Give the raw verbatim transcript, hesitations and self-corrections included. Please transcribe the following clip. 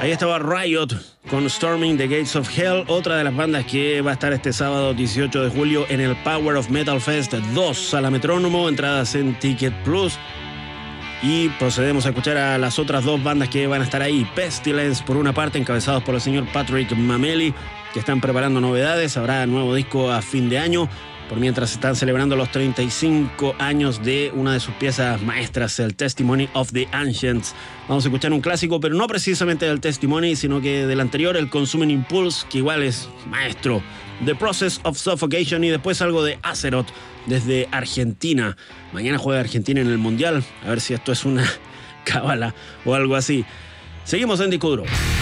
Ahí estaba Riot con Storming the Gates of Hell, otra de las bandas que va a estar este sábado dieciocho de julio en el Power of Metal Fest dos a la Metrónomo, entradas en Ticket Plus. Y procedemos a escuchar a las otras dos bandas que van a estar ahí. Pestilence, por una parte, encabezados por el señor Patrick Mameli, que están preparando novedades. Habrá nuevo disco a fin de año, por mientras están celebrando los treinta y cinco años de una de sus piezas maestras, el Testimony of the Ancients. Vamos a escuchar un clásico, pero no precisamente del Testimony, sino que del anterior, el Consuming Impulse, que igual es maestro. The Process of Suffocation, y después algo de Azeroth desde Argentina. Mañana juega Argentina en el Mundial, a ver si esto es una cábala o algo así. Seguimos en Disco Duro.